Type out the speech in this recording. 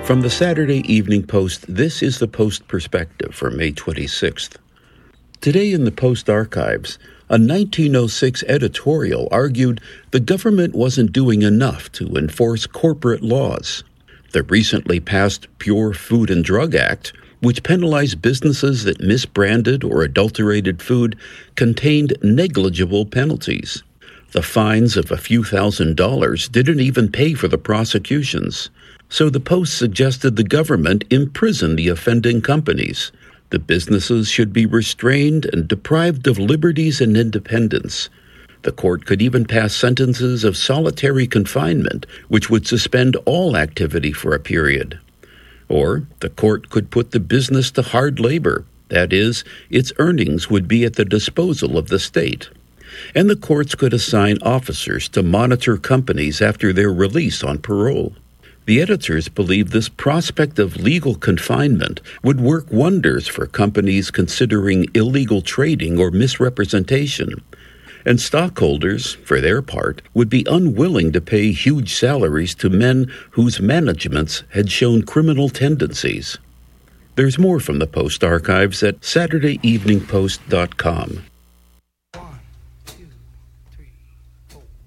From the Saturday Evening Post, this is the Post Perspective for May 26th. Today in the Post archives, a 1906 editorial argued the government wasn't doing enough to enforce corporate laws. The recently passed Pure Food and Drug Act, which penalized businesses that misbranded or adulterated food, contained negligible penalties. The fines of a few $1,000s didn't even pay for the prosecutions. So the Post suggested the government imprison the offending companies. The businesses should be restrained and deprived of liberties and independence. The court could even pass sentences of solitary confinement, which would suspend all activity for a period. Or the court could put the business to hard labor. That is, its earnings would be at the disposal of the state. And the courts could assign officers to monitor companies after their release on parole. The editors believe this prospect of legal confinement would work wonders for companies considering illegal trading or misrepresentation. And stockholders, for their part, would be unwilling to pay huge salaries to men whose managements had shown criminal tendencies. There's more from the Post archives at SaturdayEveningPost.com.